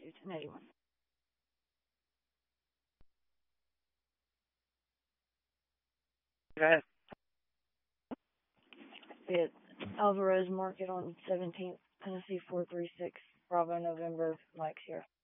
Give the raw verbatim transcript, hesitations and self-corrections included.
two, ten eighty-one. Go It's Alvarez Market on seventeenth, Tennessee four three six, Bravo November, Mike here.